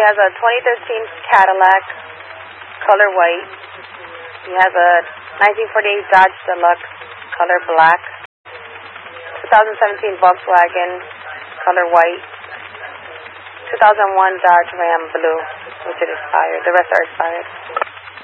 He has a 2013 Cadillac, color white. He has a 1948 Dodge Deluxe, color black. 2017 Volkswagen, color white. 2001 Dodge Ram blue, which is expired. The rest are expired.